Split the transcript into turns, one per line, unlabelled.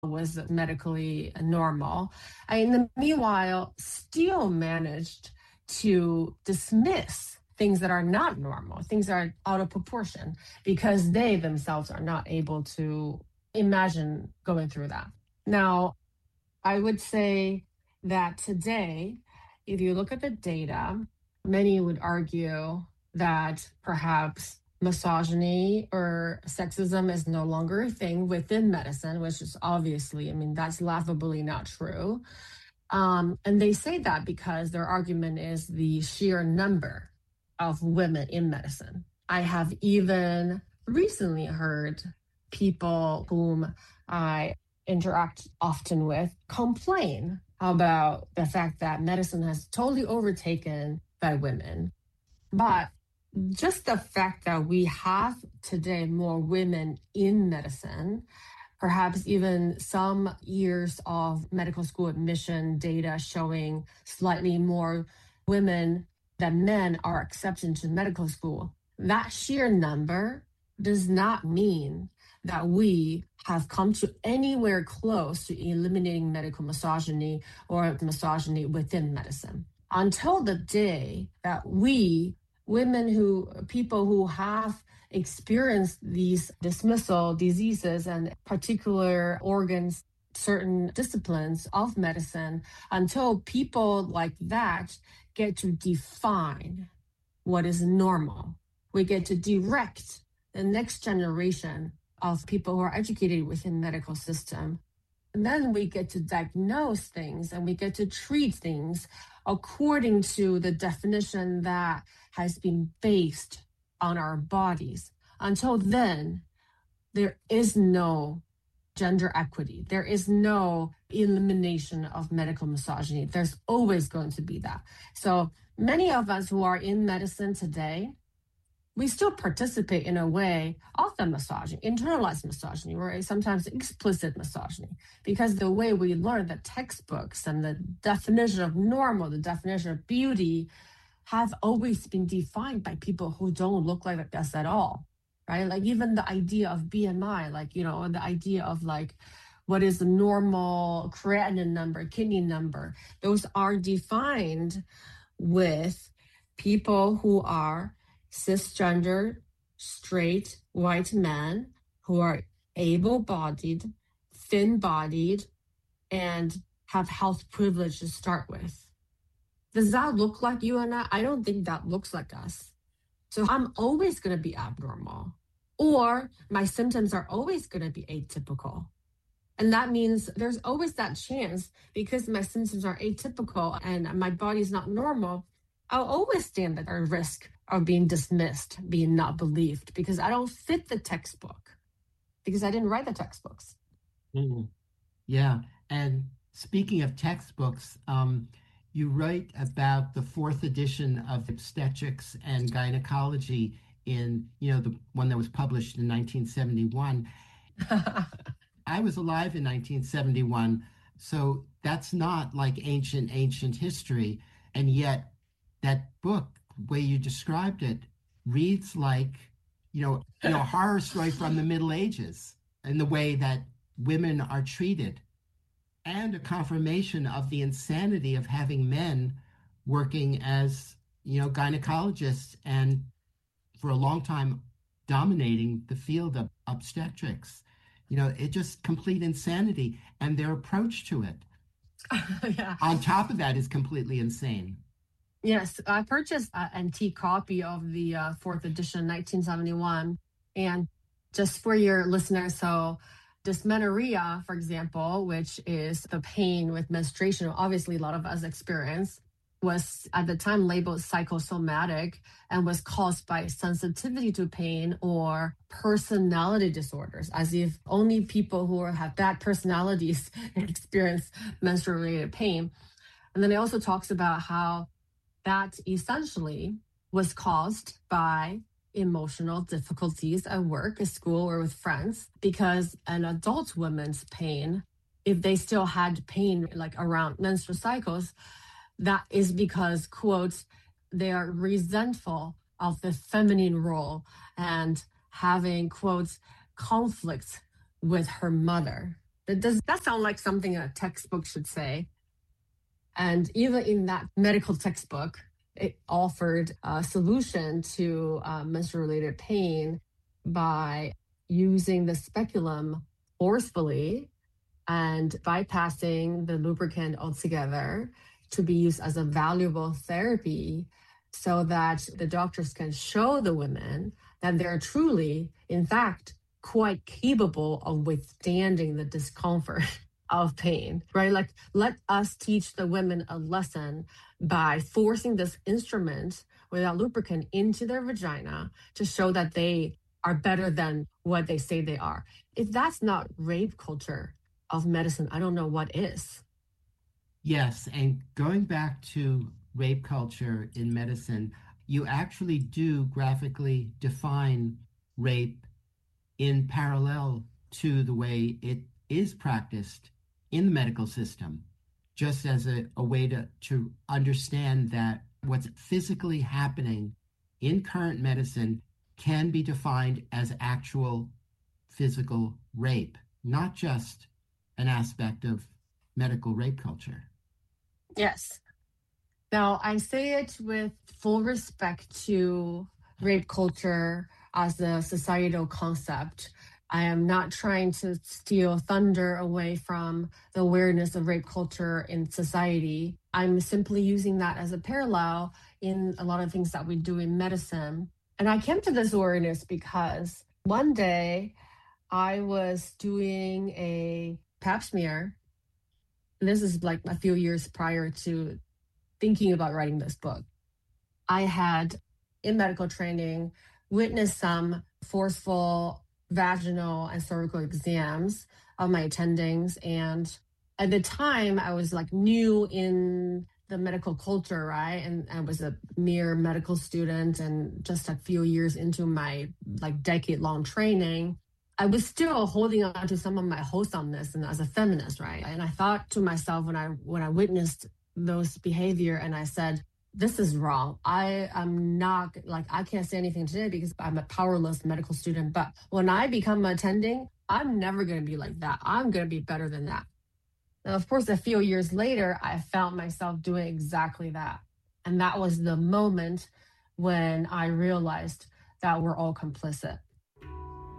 was medically normal. In the meanwhile, still managed to dismiss things that are not normal, things that are out of proportion, because they themselves are not able to imagine going through that. Now, I would say that today, if you look at the data, many would argue that perhaps misogyny or sexism is no longer a thing within medicine, which is obviously, I mean, that's laughably not true. And they say that because their argument is the sheer number of women in medicine. I have even recently heard people whom I interact often with complain about the fact that medicine has totally overtaken by women. But just the fact that we have today more women in medicine, perhaps even some years of medical school admission data showing slightly more women than men are accepted into medical school, that sheer number does not mean that we have come to anywhere close to eliminating medical misogyny or misogyny within medicine. Until the day that people who have experienced these dismissal diseases and particular organs, certain disciplines of medicine, until people like that get to define what is normal, we get to direct the next generation of people who are educated within medical system. And then we get to diagnose things and we get to treat things according to the definition that has been based on our bodies. Until then, there is no gender equity. There is no elimination of medical misogyny. There's always going to be that. So many of us who are in medicine today, we still participate in a way of the misogyny, internalized misogyny, or sometimes explicit misogyny, because the way we learn the textbooks and the definition of normal, the definition of beauty, have always been defined by people who don't look like us at all, right? Like even the idea of BMI, the idea of what is the normal creatinine number, kidney number, those are defined with people who are cisgender, straight, white men who are able-bodied, thin-bodied, and have health privilege to start with. Does that look like you and I? I don't think that looks like us. So I'm always going to be abnormal, or my symptoms are always going to be atypical. And that means there's always that chance, because my symptoms are atypical and my body's not normal, I'll always stand at a risk of being dismissed, being not believed, because I don't fit the textbook, because I didn't write the textbooks.
Mm-hmm. Yeah. And speaking of textbooks, you write about the fourth edition of Obstetrics and Gynecology in, the one that was published in 1971. I was alive in 1971, so that's not like ancient history. And yet that book, the way you described it, reads like, a horror story from the Middle Ages in the way that women are treated, and a confirmation of the insanity of having men working as, gynecologists, and for a long time dominating the field of obstetrics. It just complete insanity, and their approach to it.
Yeah.
On top of that is completely insane.
Yes, I purchased an antique copy of the fourth edition, 1971. And just for your listeners, so dysmenorrhea, for example, which is the pain with menstruation, obviously a lot of us experience, was at the time labeled psychosomatic and was caused by sensitivity to pain or personality disorders, as if only people who have bad personalities experience menstrual-related pain. And then it also talks about how that essentially was caused by emotional difficulties at work, at school, or with friends, because an adult woman's pain, if they still had pain like around menstrual cycles, that is because, quote, they are resentful of the feminine role and having, quote, conflicts with her mother. Does that sound like something a textbook should say? And even in that medical textbook, it offered a solution to menstrual-related pain by using the speculum forcefully and bypassing the lubricant altogether to be used as a valuable therapy so that the doctors can show the women that they're truly, in fact, quite capable of withstanding the discomfort of pain, right? Like, let us teach the women a lesson by forcing this instrument without lubricant into their vagina to show that they are better than what they say they are. If that's not rape culture of medicine, I don't know what is.
Yes, and going back to rape culture in medicine, you actually do graphically define rape in parallel to the way it is practiced in the medical system, just as a way to understand that what's physically happening in current medicine can be defined as actual physical rape, not just an aspect of medical rape culture.
Yes. Now, I say it with full respect to rape culture as a societal concept. I am not trying to steal thunder away from the awareness of rape culture in society. I'm simply using that as a parallel in a lot of things that we do in medicine. And I came to this awareness because one day I was doing a pap smear. This is like a few years prior to thinking about writing this book. I had, in medical training, witnessed some forceful vaginal and cervical exams of my attendings. And at the time, I was like new in the medical culture, right? And I was a mere medical student and just a few years into my like decade-long training. I was still holding on to some of my wholesomeness and as a feminist, right? And I thought to myself when I witnessed those behavior and I said, this is wrong. I am not like, I can't say anything today because I'm a powerless medical student. But when I become attending, I'm never going to be like that. I'm going to be better than that. Now, of course, a few years later, I found myself doing exactly that. And that was the moment when I realized that we're all complicit.